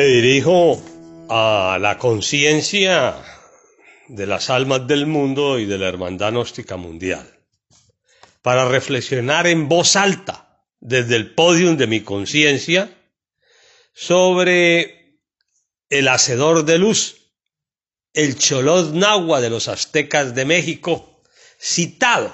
Me dirijo a la conciencia de las almas del mundo y de la Hermandad Gnóstica Mundial para reflexionar en voz alta desde el podium de mi conciencia sobre el hacedor de luz, el Xolotl Nahua de los aztecas de México, citado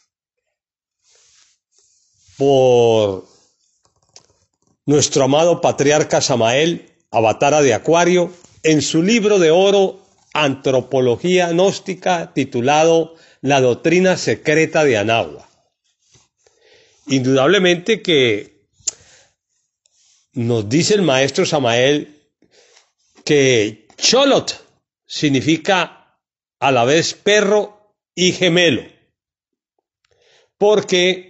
por nuestro amado patriarca Samael, avatara de Acuario, en su libro de oro Antropología Gnóstica, titulado La Doctrina Secreta de Anahua. Indudablemente que nos dice el maestro Samael que Xolotl significa a la vez perro y gemelo, porque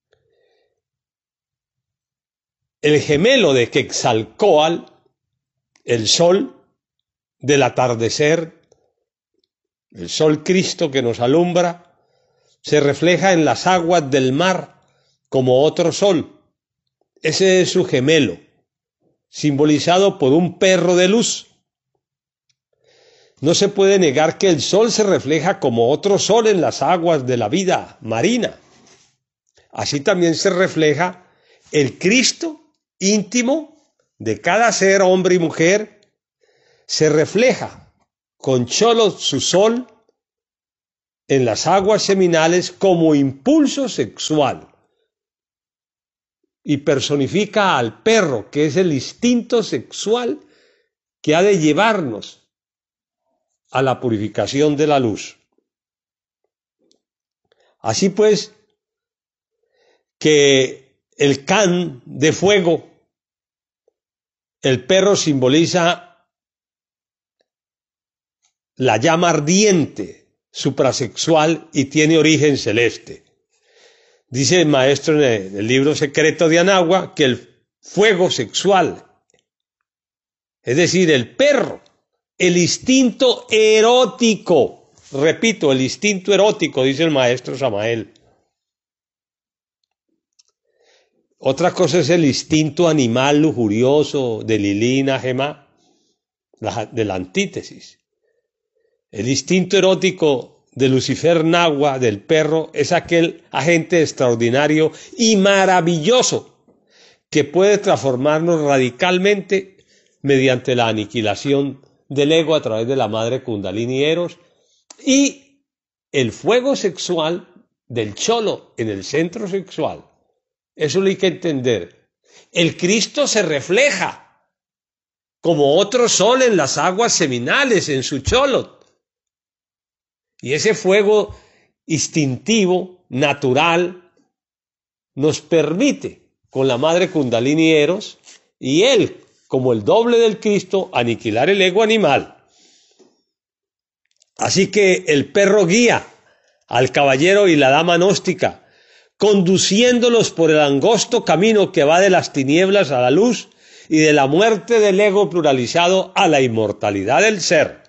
el gemelo de Quetzalcóatl, el sol del atardecer, el sol Cristo que nos alumbra, se refleja en las aguas del mar como otro sol. Ese es su gemelo, simbolizado por un perro de luz. No se puede negar que el sol se refleja como otro sol en las aguas de la vida marina. Así también se refleja el Cristo íntimo de cada ser, hombre y mujer, se refleja con Xolotl, su sol, en las aguas seminales como impulso sexual y personifica al perro, que es el instinto sexual que ha de llevarnos a la purificación de la luz. Así pues, que el can de fuego, el perro simboliza la llama ardiente, suprasexual y tiene origen celeste. Dice el maestro en el libro secreto de Anahua que el fuego sexual, es decir, el perro, el instinto erótico, repito, el instinto erótico, dice el maestro Samael. Otra cosa es el instinto animal lujurioso de Lilina Gemá, de la antítesis. El instinto erótico de Lucifer Nahua, del perro, es aquel agente extraordinario y maravilloso que puede transformarnos radicalmente mediante la aniquilación del ego a través de la madre Kundalini Eros, y el fuego sexual del cholo en el centro sexual. Eso lo hay que entender. El Cristo se refleja como otro sol en las aguas seminales, en su Xolotl. Y ese fuego instintivo, natural, nos permite, con la madre Kundalini Eros, y él, como el doble del Cristo, aniquilar el ego animal. Así que el perro guía al caballero y la dama gnóstica, conduciéndolos por el angosto camino que va de las tinieblas a la luz y de la muerte del ego pluralizado a la inmortalidad del ser.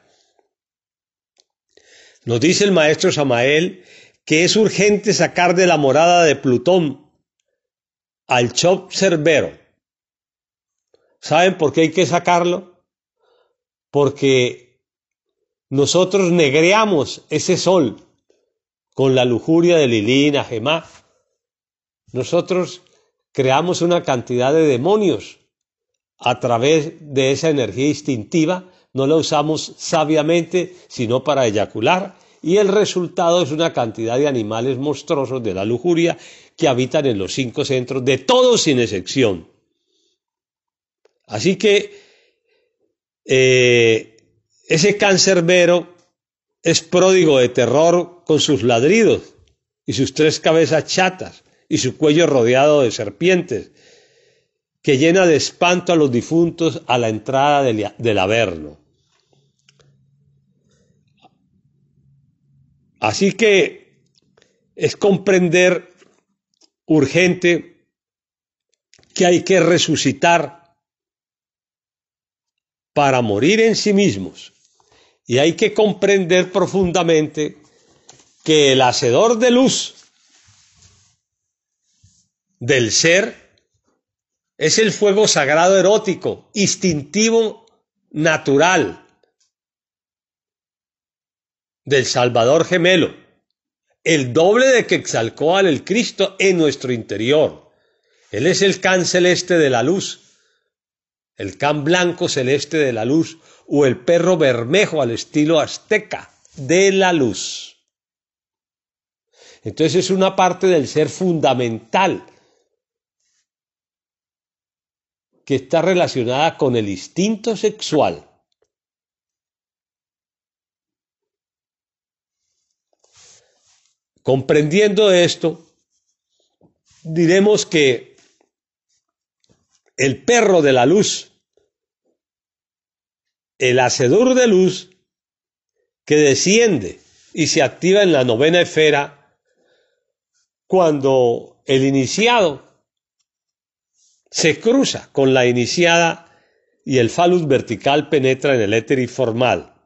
Nos dice el maestro Samael que es urgente sacar de la morada de Plutón al Xolotl Cerbero. ¿Saben por qué hay que sacarlo? Porque nosotros negreamos ese sol con la lujuria de Lilina Gemá. Nosotros creamos una cantidad de demonios a través de esa energía instintiva, no la usamos sabiamente sino para eyacular, y el resultado es una cantidad de animales monstruosos de la lujuria que habitan en los 5 centros, de todos sin excepción. Así que ese can cerbero es pródigo de terror con sus ladridos y sus 3 cabezas chatas y su cuello rodeado de serpientes, que llena de espanto a los difuntos a la entrada del Averno. Así que es comprender urgente que hay que resucitar para morir en sí mismos, y hay que comprender profundamente que el hacedor de luz del ser Es el fuego sagrado erótico, instintivo, natural del Salvador gemelo, el doble de Quetzalcóatl, el Cristo, en nuestro interior. Él es el can celeste de la luz, el can blanco celeste de la luz, o el perro bermejo al estilo azteca de la luz. Entonces es una parte del ser fundamental que está relacionada con el instinto sexual. Comprendiendo esto, diremos que el perro de la luz, el hacedor de luz, que desciende y se activa en la novena esfera, cuando el iniciado se cruza con la iniciada y el falus vertical penetra en el éter informal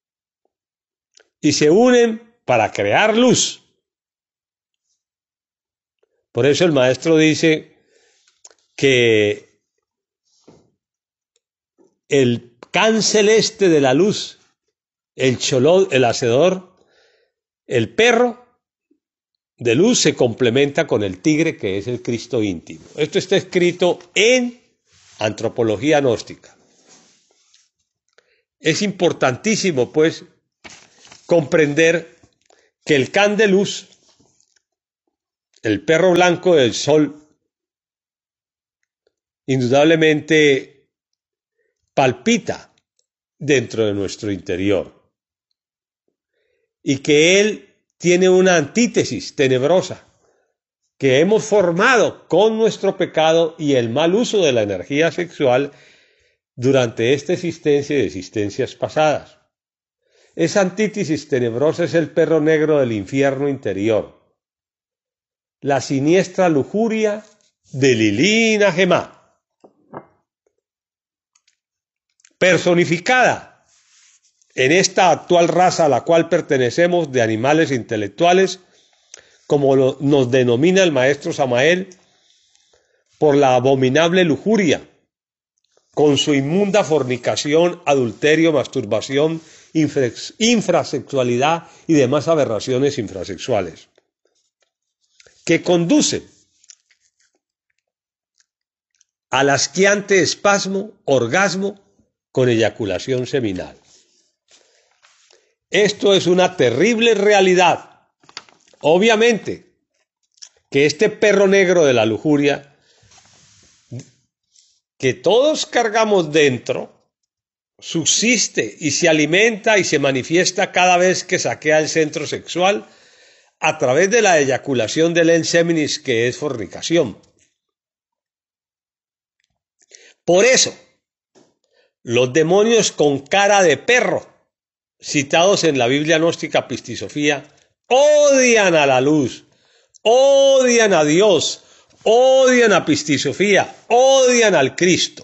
y se unen para crear luz. Por eso el maestro dice que el can celeste de la luz, el cholot, el hacedor, el perro de luz se complementa con el tigre, que es el Cristo íntimo. Esto está escrito en Antropología Gnóstica. Es importantísimo, pues, comprender que el can de luz, el perro blanco del sol, indudablemente palpita dentro de nuestro interior y que él tiene una antítesis tenebrosa que hemos formado con nuestro pecado y el mal uso de la energía sexual durante esta existencia y existencias pasadas. Esa antítesis tenebrosa es el perro negro del infierno interior, la siniestra lujuria de Lilina Gemá, personificada en esta actual raza a la cual pertenecemos de animales intelectuales, como nos denomina el maestro Samael, por la abominable lujuria, con su inmunda fornicación, adulterio, masturbación, infrasexualidad y demás aberraciones infrasexuales, que conduce al asqueante espasmo, orgasmo, con eyaculación seminal. Esto es una terrible realidad. Obviamente que este perro negro de la lujuria, que todos cargamos dentro, subsiste y se alimenta y se manifiesta cada vez que saquea el centro sexual a través de la eyaculación del enseminis, que es fornicación. Por eso, los demonios con cara de perro, citados en la Biblia gnóstica Pistisofía, odian a la luz, odian a Dios, odian a Pistisofía, odian al Cristo.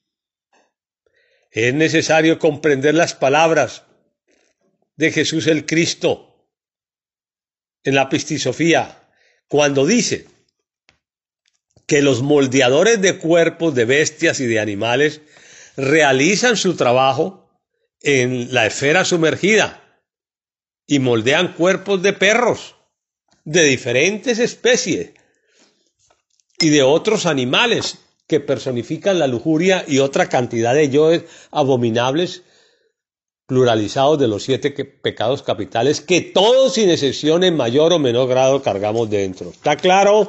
Es necesario comprender las palabras de Jesús el Cristo en la Pistisofía, cuando dice que los moldeadores de cuerpos de bestias y de animales realizan su trabajo en la esfera sumergida y moldean cuerpos de perros de diferentes especies y de otros animales que personifican la lujuria y otra cantidad de yoes abominables pluralizados de los 7 pecados capitales que todos sin excepción en mayor o menor grado cargamos dentro. ¿Está claro?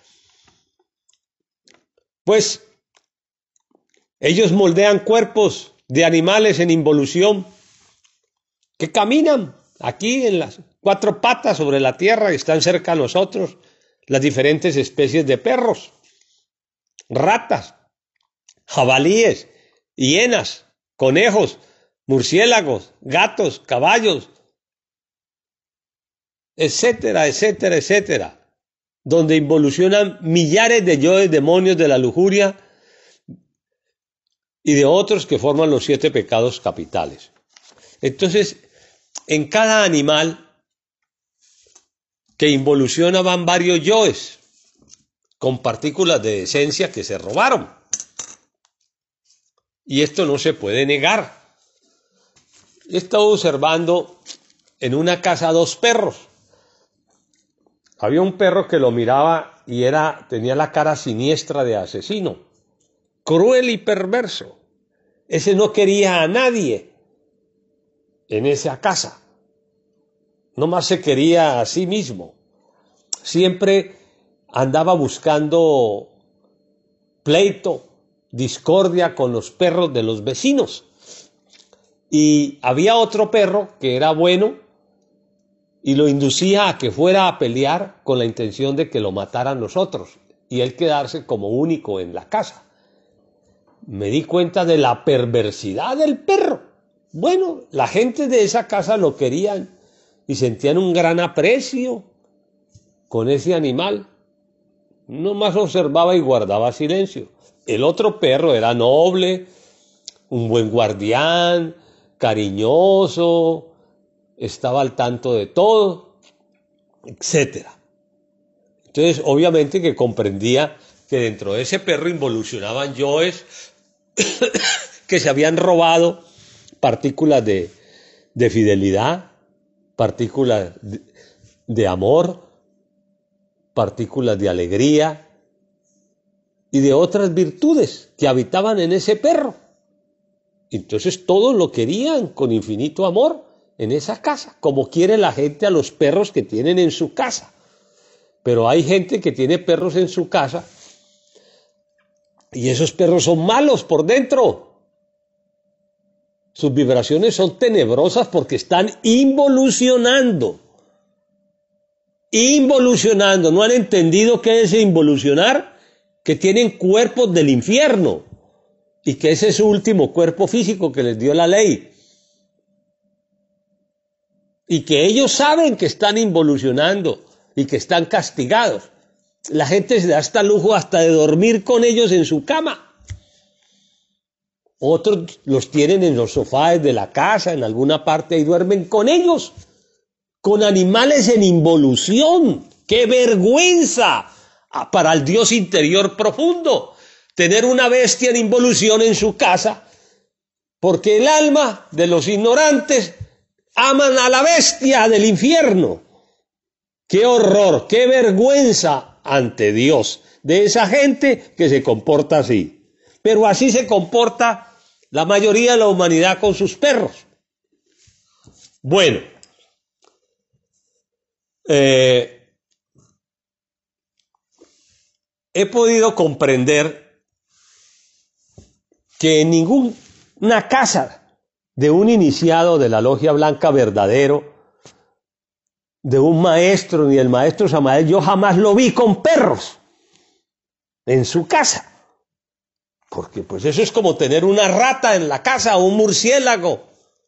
Pues ellos moldean cuerpos de animales en involución que caminan aquí en las 4 patas sobre la tierra y están cerca a nosotros, las diferentes especies de perros, ratas, jabalíes, hienas, conejos, murciélagos, gatos, caballos, etcétera, etcétera, etcétera, donde involucionan millares de yoes demonios de la lujuria y de otros que forman los 7 pecados capitales. Entonces, en cada animal que involuciona van varios yoes con partículas de esencia que se robaron. Y esto no se puede negar. He estado observando en una casa 2 perros. Había un perro que lo miraba y tenía la cara siniestra de asesino, cruel y perverso. Ese no quería a nadie en esa casa. Nomás se quería a sí mismo. Siempre andaba buscando pleito, discordia con los perros de los vecinos. Y había otro perro que era bueno y lo inducía a que fuera a pelear con la intención de que lo mataran los otros y él quedarse como único en la casa. Me di cuenta de la perversidad del perro. Bueno, la gente de esa casa lo querían y sentían un gran aprecio con ese animal. Nomás observaba y guardaba silencio. El otro perro era noble, un buen guardián, cariñoso, estaba al tanto de todo, etc. Entonces, obviamente que comprendía que dentro de ese perro involucionaban yoes que se habían robado partículas de fidelidad, partículas de amor, partículas de alegría y de otras virtudes que habitaban en ese perro. Entonces todos lo querían con infinito amor en esa casa, como quiere la gente a los perros que tienen en su casa. Pero hay gente que tiene perros en su casa y esos perros son malos por dentro. Sus vibraciones son tenebrosas porque están involucionando. Involucionando. ¿No han entendido qué es involucionar? Que tienen cuerpos del infierno. Y que ese es su último cuerpo físico que les dio la ley. Y que ellos saben que están involucionando y que están castigados. La gente se da hasta lujo hasta de dormir con ellos en su cama. Otros los tienen en los sofás de la casa, en alguna parte, y duermen con ellos. Con animales en involución. ¡Qué vergüenza! Para el Dios interior profundo. Tener una bestia en involución en su casa, porque el alma de los ignorantes aman a la bestia del infierno. ¡Qué horror! ¡Qué vergüenza ante Dios de esa gente que se comporta así! Pero así se comporta la mayoría de la humanidad con sus perros. Bueno, he podido comprender que en ninguna casa de un iniciado de la Logia Blanca verdadero, de un maestro, ni el maestro Samael, yo jamás lo vi con perros en su casa. Porque pues eso es como tener una rata en la casa, o un murciélago,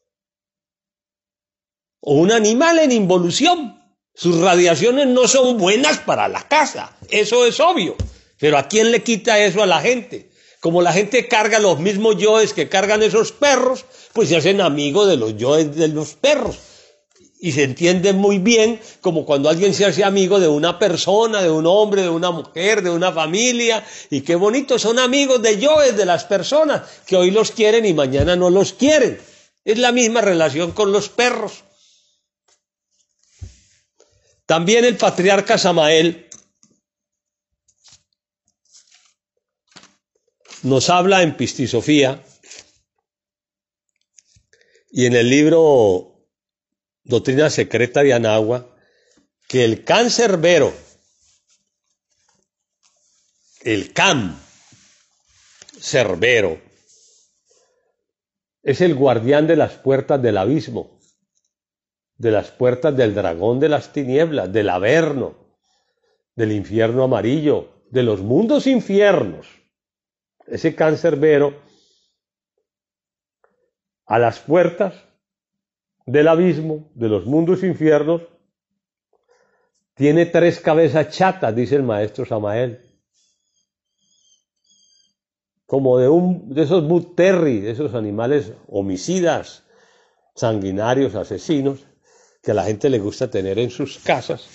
o un animal en involución. Sus radiaciones no son buenas para la casa, eso es obvio. Pero ¿a quién le quita eso a la gente? Como la gente carga los mismos yoes que cargan esos perros, pues se hacen amigos de los yoes de los perros. Y se entiende muy bien como cuando alguien se hace amigo de una persona, de un hombre, de una mujer, de una familia. Y qué bonito, son amigos de yoes de las personas que hoy los quieren y mañana no los quieren. Es la misma relación con los perros. También el patriarca Samael nos habla en Pistisofía y en el libro Doctrina Secreta de Anagua, que el cancerbero, el can cerbero, es el guardián de las puertas del abismo, de las puertas del dragón de las tinieblas, del averno, del infierno amarillo, de los mundos infiernos. Ese cancerbero, a las puertas del abismo, de los mundos infiernos, tiene 3 cabezas chatas, dice el maestro Samael. Como de esos bull terrier, de esos animales homicidas, sanguinarios, asesinos, que a la gente le gusta tener en sus casas,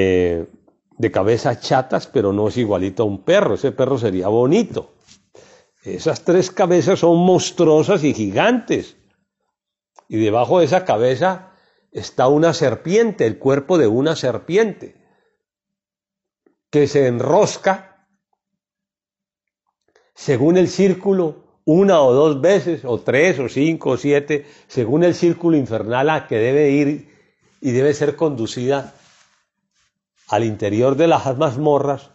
de cabezas chatas, pero no es igualito a un perro. Ese perro sería bonito. Esas tres cabezas son monstruosas y gigantes. Y debajo de esa cabeza está una serpiente, el cuerpo de una serpiente, que se enrosca según el círculo una o dos veces, o tres, o cinco, o siete, según el círculo infernal a que debe ir y debe ser conducida al interior de las mazmorras,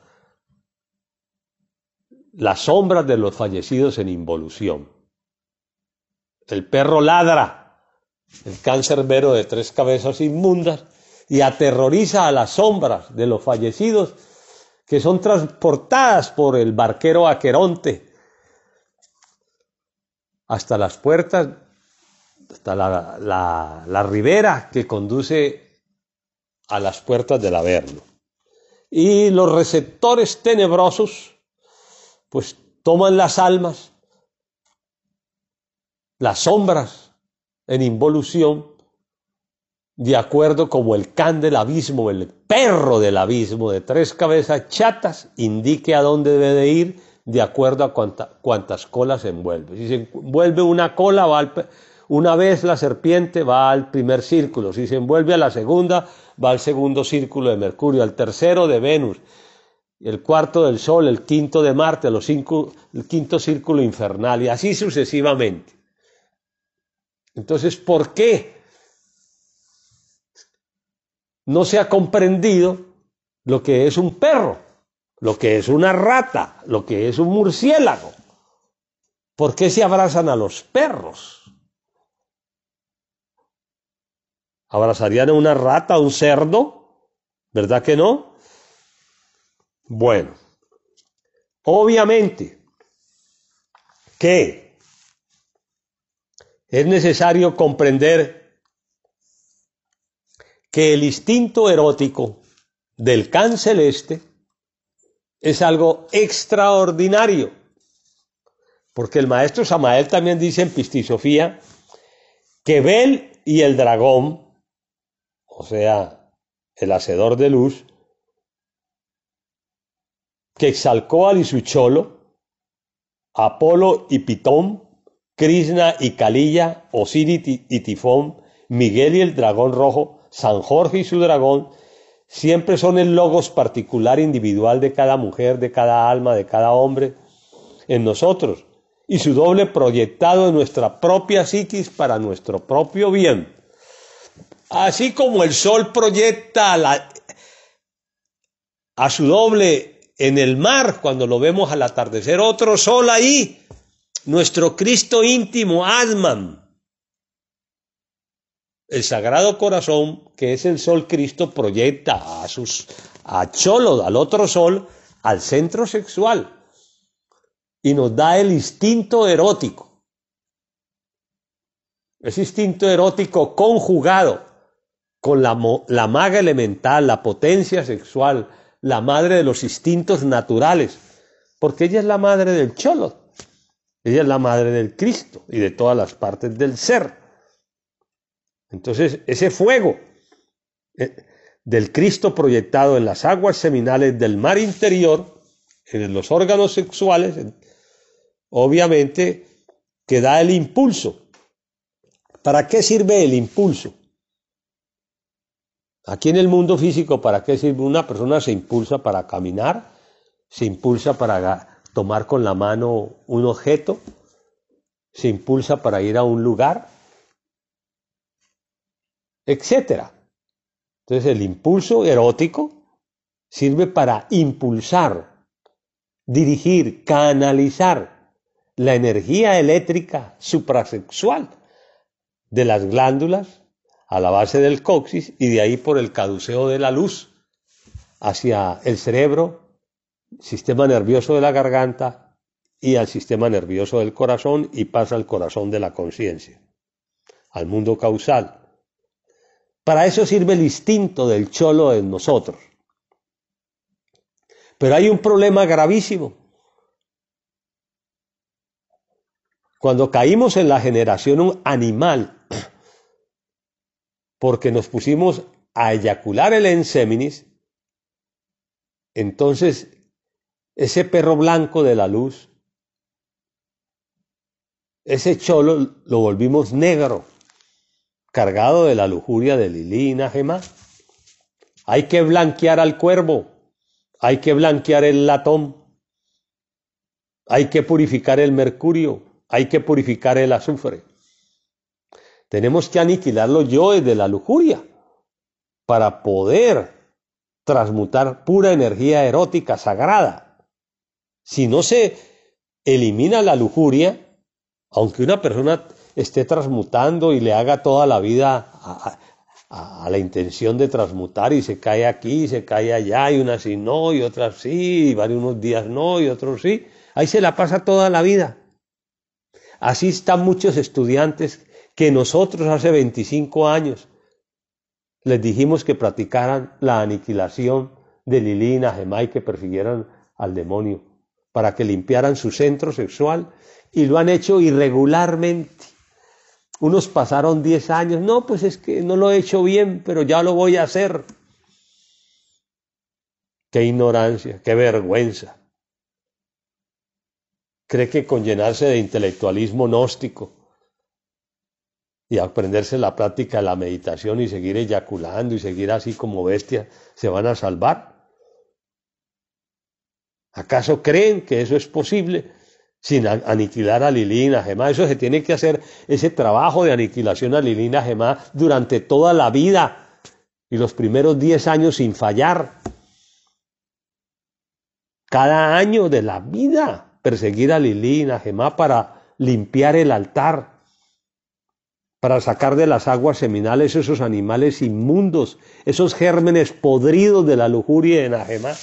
las sombras de los fallecidos en involución. El perro ladra, el cancerbero de tres cabezas inmundas, y aterroriza a las sombras de los fallecidos que son transportadas por el barquero Aqueronte hasta las puertas, hasta la ribera que conduce a las puertas del Averno. Y los receptores tenebrosos pues toman las almas, las sombras en involución, de acuerdo como el can del abismo, el perro del abismo de tres cabezas chatas, indique a dónde debe de ir, de acuerdo a cuántas colas se envuelve. Si se envuelve una cola, una vez la serpiente va al primer círculo. Si se envuelve a la segunda, va al segundo círculo de Mercurio, al tercero de Venus, el cuarto del Sol, el quinto de Marte, el quinto círculo infernal, y así sucesivamente. Entonces, ¿por qué no se ha comprendido lo que es un perro, lo que es una rata, lo que es un murciélago? ¿Por qué se abrazan a los perros? ¿Abrazarían a una rata, a un cerdo? ¿Verdad que no? Bueno, obviamente que es necesario comprender que el instinto erótico del can celeste es algo extraordinario, porque el maestro Samael también dice en Pistisofía que Bel y el dragón, o sea, el hacedor de luz, que Quetzalcóatl y su cholo, Apolo y Pitón, Krishna y Kalilla, Osiris y Tifón, Miguel y el dragón rojo, San Jorge y su dragón, siempre son el logos particular individual de cada mujer, de cada alma, de cada hombre en nosotros, y su doble proyectado en nuestra propia psiquis para nuestro propio bien. Así como el sol proyecta a su doble en el mar cuando lo vemos al atardecer, otro sol ahí, nuestro Cristo íntimo, Atman, el Sagrado Corazón, que es el sol Cristo, proyecta a Cholo, al otro sol, al centro sexual, y nos da el instinto erótico. Ese instinto erótico conjugado con la maga elemental, la potencia sexual, la madre de los instintos naturales, porque ella es la madre del Cholo, ella es la madre del Cristo y de todas las partes del ser. Entonces, ese fuego del Cristo proyectado en las aguas seminales del mar interior, en los órganos sexuales, obviamente que da el impulso. ¿Para qué sirve el impulso? Aquí en el mundo físico, ¿para qué sirve? Una persona se impulsa para caminar, se impulsa para tomar con la mano un objeto, se impulsa para ir a un lugar, etcétera. Entonces el impulso erótico sirve para impulsar, dirigir, canalizar la energía eléctrica suprasexual de las glándulas a la base del coxis y de ahí por el caduceo de la luz hacia el cerebro, sistema nervioso de la garganta y al sistema nervioso del corazón y pasa al corazón de la conciencia, al mundo causal. Para eso sirve el instinto del cholo en nosotros. Pero hay un problema gravísimo. Cuando caímos en la generación animal, porque nos pusimos a eyacular el enseminis, entonces ese perro blanco de la luz ese cholo lo volvimos negro, cargado de la lujuria de Lilí y Najemá. Hay que blanquear al cuervo, hay que blanquear el latón, hay que purificar el mercurio, hay que purificar el azufre. Tenemos que aniquilar los yoes de la lujuria para poder transmutar pura energía erótica sagrada. Si no se elimina la lujuria, aunque una persona esté transmutando y le haga toda la vida a la intención de transmutar y se cae aquí, se cae allá, y unas sí no, y otras sí, y varios unos días no, y otros sí, ahí se la pasa toda la vida. Así están muchos estudiantes que nosotros hace 25 años les dijimos que practicaran la aniquilación de Lilí y Najemá y que persiguieran al demonio para que limpiaran su centro sexual, y lo han hecho irregularmente. Unos pasaron 10 años, no, pues es que no lo he hecho bien, pero ya lo voy a hacer. Qué ignorancia, qué vergüenza. Cree que con llenarse de intelectualismo gnóstico y aprenderse la práctica de la meditación y seguir eyaculando y seguir así como bestias, se van a salvar. ¿Acaso creen que eso es posible sin aniquilar a Lilí y Najemá? Eso se tiene que hacer, ese trabajo de aniquilación a Lilí y Najemá durante toda la vida y los primeros 10 años sin fallar. Cada año de la vida perseguir a Lilí y Najemá para limpiar el altar, para sacar de las aguas seminales esos animales inmundos, esos gérmenes podridos de la lujuria de Najemá.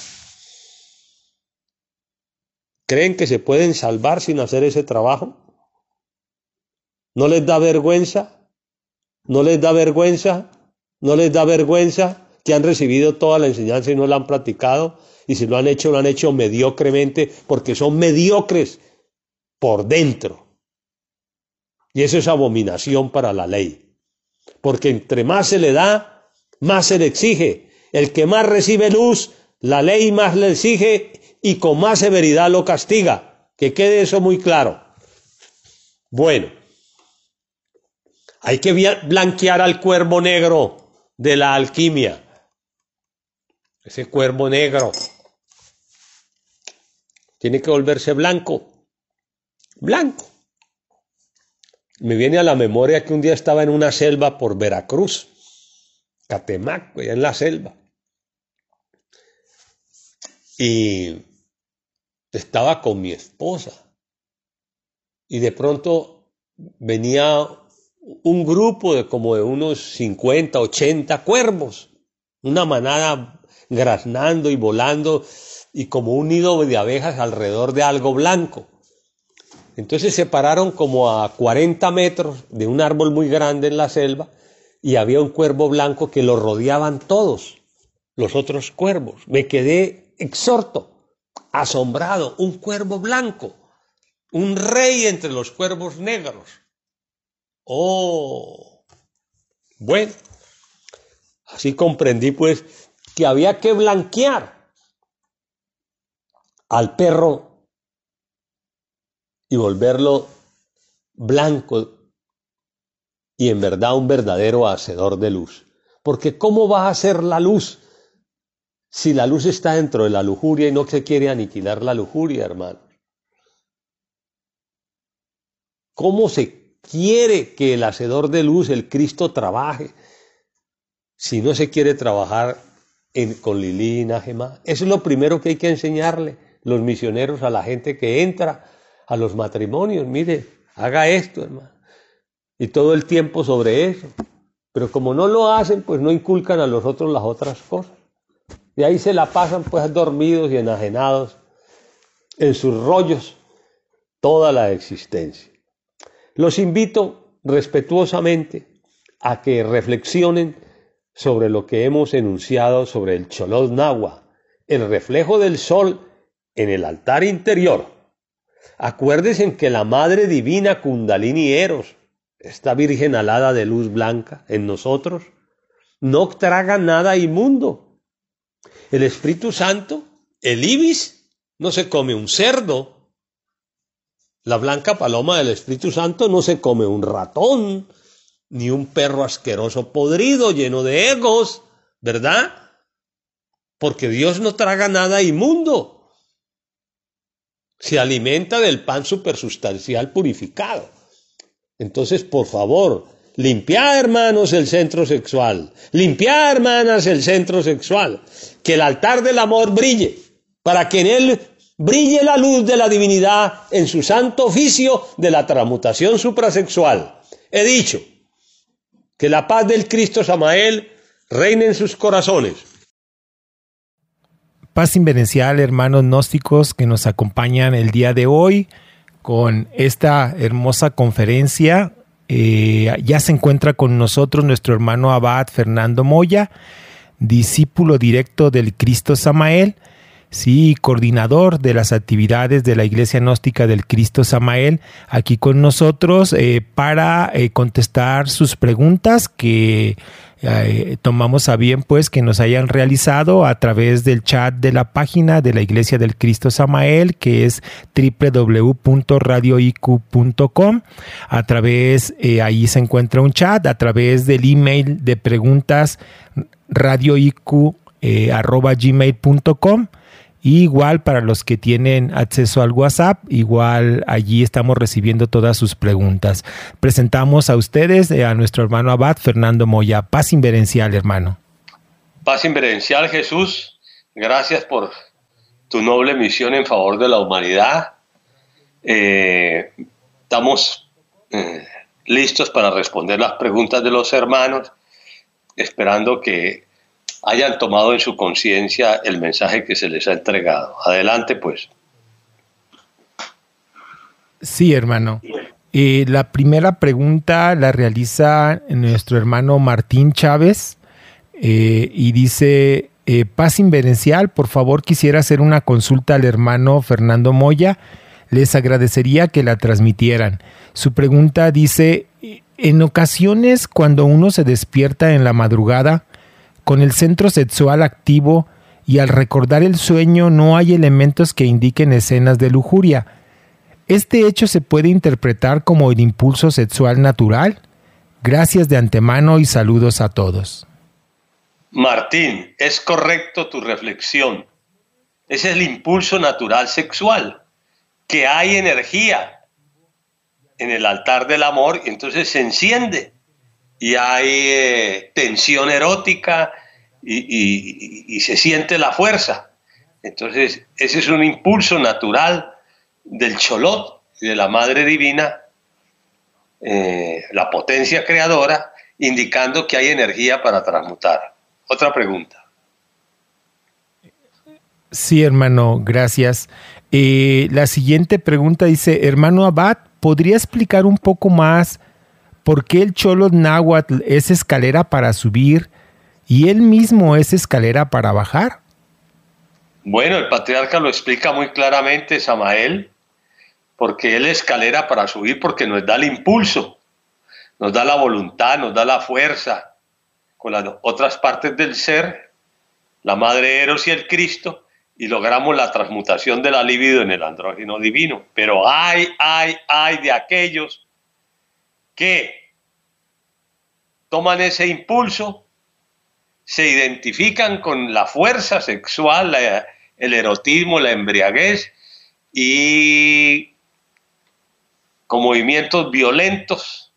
¿Creen que se pueden salvar sin hacer ese trabajo? ¿No les da vergüenza? ¿No les da vergüenza? ¿No les da vergüenza que han recibido toda la enseñanza y no la han practicado? Y si lo han hecho mediocremente, porque son mediocres por dentro. Y eso es abominación para la ley. Porque entre más se le da, más se le exige. El que más recibe luz, la ley más le exige y con más severidad lo castiga. Que quede eso muy claro. Bueno, hay que blanquear al cuervo negro de la alquimia. Ese cuervo negro tiene que volverse blanco. Blanco. Me viene a la memoria que un día estaba en una selva por Veracruz, Catemaco, allá en la selva. Y estaba con mi esposa. Y de pronto venía un grupo de como de unos 50, 80 cuervos. Una manada graznando y volando y como un nido de abejas alrededor de algo blanco. Entonces se pararon como a 40 metros de un árbol muy grande en la selva y había un cuervo blanco que lo rodeaban todos los otros cuervos. Me quedé exhorto, asombrado, un cuervo blanco, un rey entre los cuervos negros. Oh, bueno, así comprendí pues que había que blanquear al perro y volverlo blanco y en verdad un verdadero hacedor de luz. Porque ¿cómo va a ser la luz si la luz está dentro de la lujuria y no se quiere aniquilar la lujuria, hermano? ¿Cómo se quiere que el hacedor de luz, el Cristo, trabaje si no se quiere trabajar con Lilí y Najemá? Eso es lo primero que hay que enseñarle los misioneros a la gente que entra a los matrimonios. Mire, haga esto, hermano. Y todo el tiempo sobre eso. Pero como no lo hacen, pues no inculcan a los otros las otras cosas. Y ahí se la pasan pues dormidos y enajenados en sus rollos toda la existencia. Los invito respetuosamente a que reflexionen sobre lo que hemos enunciado sobre el Cholot Nahua, el reflejo del sol en el altar interior. Acuérdense que la Madre Divina Kundalini Eros, esta Virgen alada de luz blanca en nosotros, no traga nada inmundo. El Espíritu Santo, el ibis, no se come un cerdo. La blanca paloma del Espíritu Santo no se come un ratón, ni un perro asqueroso podrido lleno de egos, ¿verdad? Porque Dios no traga nada inmundo. Se alimenta del pan supersustancial purificado. Entonces, por favor, limpiad, hermanos, el centro sexual. Limpiad, hermanas, el centro sexual. Que el altar del amor brille, para que en él brille la luz de la divinidad en su santo oficio de la transmutación suprasexual. He dicho que la paz del Cristo Samael reine en sus corazones. Paz inverencial, hermanos gnósticos que nos acompañan el día de hoy con esta hermosa conferencia. Ya se encuentra con nosotros nuestro hermano Abad Fernando Moya, discípulo directo del Cristo Samael, sí, coordinador de las actividades de la Iglesia Gnóstica del Cristo Samael, aquí con nosotros para contestar sus preguntas que tomamos a bien pues que nos hayan realizado a través del chat de la página de la Iglesia del Cristo Samael, que es www.radioiq.com. A través, ahí se encuentra un chat, a través del email de preguntas radioiq@gmail.com. Y igual para los que tienen acceso al WhatsApp, igual allí estamos recibiendo todas sus preguntas. Presentamos a ustedes a nuestro hermano Abad Fernando Moya. Paz inverencial, hermano. Paz inverencial, Jesús. Gracias por tu noble misión en favor de la humanidad. Estamos listos para responder las preguntas de los hermanos, esperando que hayan tomado en su conciencia el mensaje que se les ha entregado. Adelante, pues. Sí, hermano. La primera pregunta la realiza nuestro hermano Martín Chávez y dice, paz inverencial, por favor quisiera hacer una consulta al hermano Fernando Moya. Les agradecería que la transmitieran. Su pregunta dice, en ocasiones cuando uno se despierta en la madrugada, con el centro sexual activo y al recordar el sueño no hay elementos que indiquen escenas de lujuria. ¿Este hecho se puede interpretar como el impulso sexual natural? Gracias de antemano y saludos a todos. Martín, es correcto tu reflexión. Es el impulso natural sexual, que hay energía en el altar del amor y entonces se enciende. Y hay tensión erótica y se siente la fuerza. Entonces, ese es un impulso natural del Cholot y de la Madre Divina, la potencia creadora, indicando que hay energía para transmutar. Otra pregunta. Sí, hermano, gracias. La siguiente pregunta dice, hermano Abad, ¿podría explicar un poco más por qué el Cholot náhuatl es escalera para subir y él mismo es escalera para bajar? Bueno, el patriarca lo explica muy claramente, Samael, porque él es escalera para subir, porque nos da el impulso, nos da la voluntad, nos da la fuerza con las otras partes del ser, la Madre Eros y el Cristo, y logramos la transmutación de la libido en el andrógeno divino. Pero hay de aquellos que toman ese impulso, se identifican con la fuerza sexual, el erotismo, la embriaguez y con movimientos violentos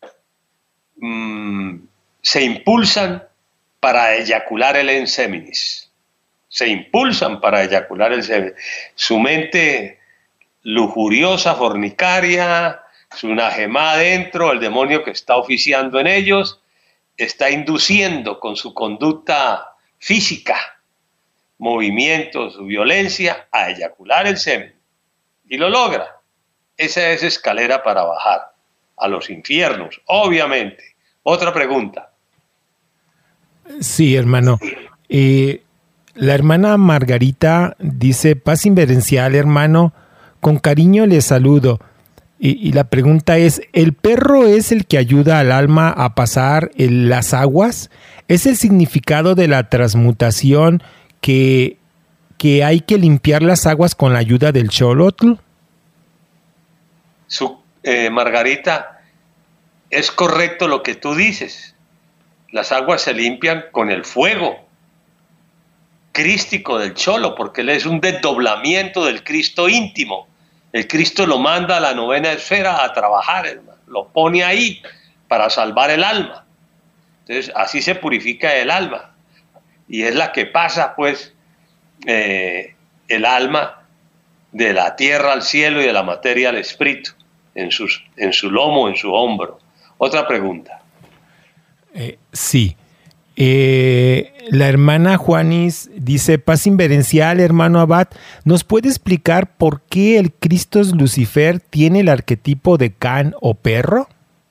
se impulsan para eyacular el enseminis. Se impulsan para eyacular el semen. Su mente lujuriosa, fornicaria, su najemá adentro, el demonio que está oficiando en ellos, está induciendo con su conducta física, movimientos, violencia, a eyacular el semen. Y lo logra. Esa es escalera para bajar a los infiernos, obviamente. Otra pregunta. Sí, hermano. La hermana Margarita dice, paz inverencial, hermano, con cariño le saludo. Y la pregunta es, ¿el perro es el que ayuda al alma a pasar las aguas? ¿Es el significado de la transmutación que hay que limpiar las aguas con la ayuda del Xolotl? Margarita, es correcto lo que tú dices. Las aguas se limpian con el fuego crístico del cholo, porque él es un desdoblamiento del Cristo íntimo. El Cristo lo manda a la novena esfera a trabajar, hermano. Lo pone ahí para salvar el alma. Entonces, así se purifica el alma. Y es la que pasa, pues, el alma de la tierra al cielo y de la materia al espíritu, en su lomo, en su hombro. Otra pregunta. Sí. La hermana Juanis dice, paz inverencial, hermano Abad, ¿nos puede explicar por qué el Christos Lucifer tiene el arquetipo de can o perro?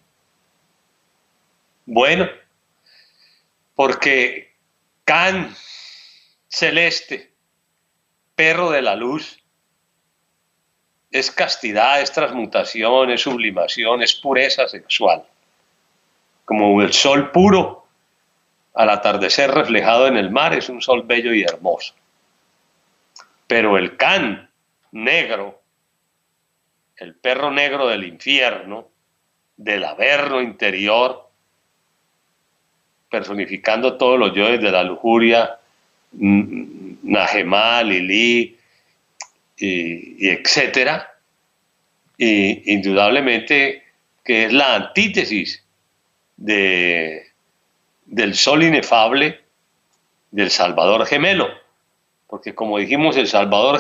Bueno, porque can, celeste, perro de la luz, es castidad, es transmutación, es sublimación, es pureza sexual. Como el sol puro al atardecer reflejado en el mar, es un sol bello y hermoso. Pero el can negro, el perro negro del infierno, del averno interior, personificando todos los yoes de la lujuria, Nahemá, Lilí, y etcétera, y indudablemente que es la antítesis del sol inefable del Salvador gemelo, porque como dijimos, el Salvador